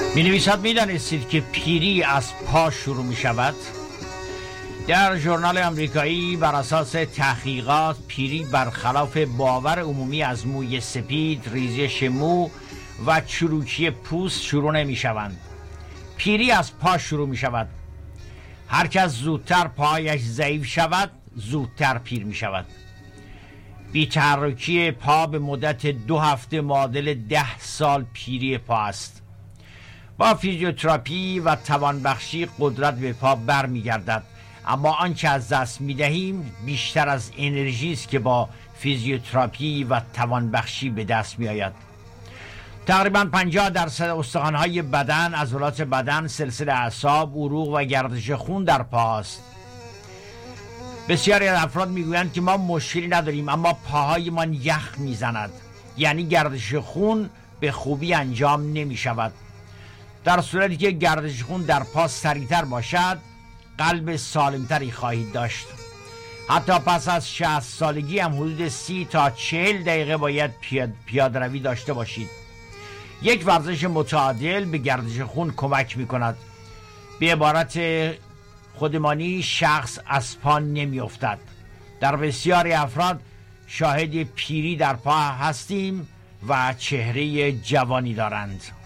می نویسد می دانستید که پیری از پا شروع می شود؟ در ژورنال آمریکایی بر اساس تحقیقات پیری برخلاف باور عمومی از موی سپید، ریزش مو و چروکی پوست شروع نمی شوند. پیری از پا شروع می شود. هر کس زودتر پایش ضعیف شود زودتر پیر می شود. بی‌تحرکی پا به مدت 2 هفته معادل 10 سال پیری پا است. با فیزیوتراپی و توانبخشی قدرت به پا برمیگردد، اما آنچه از دست می‌دهیم بیشتر از انرژی است که با فیزیوتراپی و توانبخشی به دست می‌آید. تقریباً 50% استخوان‌های بدن، عضلات بدن، سلسله اعصاب، عروق و گردش خون در پا است. بسیاری از افراد میگویند که ما مشکلی نداریم اما پاهایمان یخ میزند، یعنی گردش خون به خوبی انجام نمی شود. در صورتی که گردش خون در پا سریعتر باشد قلب سالمتری خواهید داشت. حتی پس از 60 سالگی هم حدود 30 تا 40 دقیقه باید پیاده‌روی داشته باشید. یک ورزش متعادل به گردش خون کمک می کند. به عبارت خودمانی شخص از پا نمی افتد. در بسیاری افراد شاهد پیری در پا هستیم و چهره جوانی دارند.